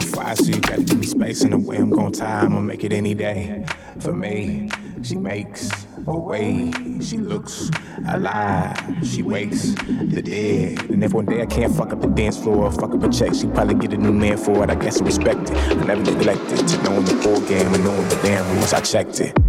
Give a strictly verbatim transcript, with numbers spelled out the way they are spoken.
fire, so you gotta give me space. And the way I'm gon' tie, I'ma make it any day. For me, she makes a way. She looks alive. She wakes the dead. And if one day I can't fuck up the dance floor, fuck up a check, she probably get a new man for it. I guess I respect it. I never neglected to knowing the full game and knowing the damn rules. I checked it.